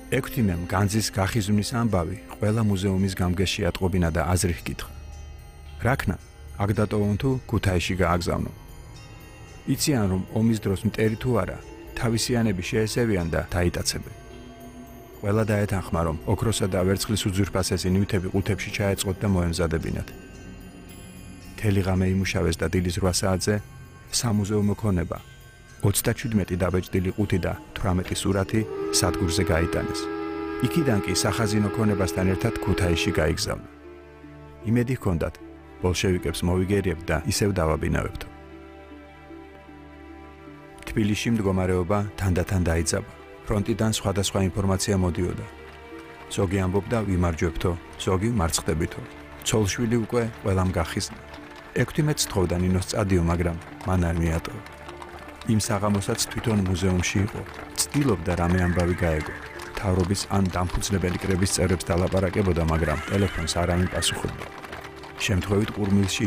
ექვთიმემ განძის გახიზვნის ამბავი ყველა მუზეუმის გამგეში ატყობინა და აზრი ჰკითხა. რაქნა, აქ დატოვონ თუ ქუთაისში გააგზავნო. იციან რომ ომის დროს მტერი თუ არა, თავისიანები შეესევიან და დაიტაცებენ. ყველა დაეთანხმა რომ ოქროსა და ვერცხლის უძვირფასესი ნივთები ყუთებში ჩაეწყოთ და მოემზადებინათ. მთელი ღამე იმუშავეს და დილის 8 საათზე სამუზეუმო ქონება 37 დაბეჭდილი ყუთი და 18 სურათი სადგურზე გაიტანეს. იქიდან კი სახაზინო ქონებასთან ერთად ქუთაისში გაიგზავნა. იმედი ჰქონდათ, ბოლშევიკებს მოვიგერიებთ და ისევ დავაბინავებთ. თბილისში მდგომარეობა თანდათან დაიძაბა. ფრონტიდან სხვადასხვა ინფორმაცია მოდიოდა. ზოგი ამბობდა ვიმარჯვებთო, ზოგი მარცხდებითო. ცოლშვილი უკვე ყველამ გახიზნა. ექვთიმეც თხოვდა ნინოს წადიო, მაგრამ მან არ მიატოვა. იმ საღამოსაც თვითონ მუზეუმში იყო. ცდილობდა რამე ამბავი გაეგო. მთავრობის ან დამფუძნებელი კრების წევრებს დალაპარაკებოდა, მაგრამ ტელეფონს არავინ პასუხობდა. შემთხვევით ყურმილში